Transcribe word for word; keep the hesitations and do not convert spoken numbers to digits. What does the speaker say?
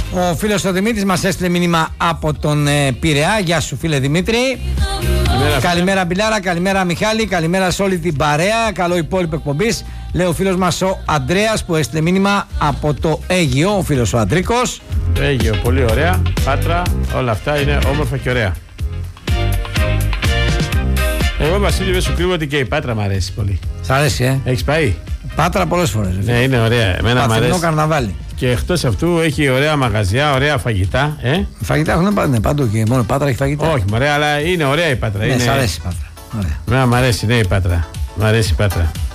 Ο φίλος ο Δημήτρης μας έστειλε μήνυμα από τον ε, Πειραιά. Γεια σου φίλε Δημήτρη. Καλημέρα, καλημέρα Μπιλάρα, καλημέρα Μιχάλη, καλημέρα σε όλη την παρέα. Καλό υπόλοιπο εκπομπής. Λέει ο φίλος μας ο Ανδρέας που έστειλε μήνυμα από το Αίγυο. Ο φίλος ο Αντρίκος. Το Αίγυο, πολύ ωραία. Πάτρα, όλα αυτά είναι όμορφα και ωραία. Εγώ Βασίλη δεν σου κρύβω ότι και η Πάτρα μου αρέσει πολύ. Σ' αρέσει, ε? Έχεις πάει? Πάτρα πολλές φορές. Ναι, είναι ωραία. Εμένα μου αρέσει. Καρναβάλι. Και εκτός αυτού έχει ωραία μαγαζιά, ωραία φαγητά. Ε? Φαγητά έχουν πάντα, ναι, παντού και μόνο Πάτρα έχει φαγητά. Όχι, μωρέ, αλλά είναι ωραία η Πάτρα. Ναι, είναι... σ' αρέσει η Πάτρα. Ωραία. Εμένα μου αρέσει, ναι, η Πάτρα. Μ' αρέσει η Πάτρα.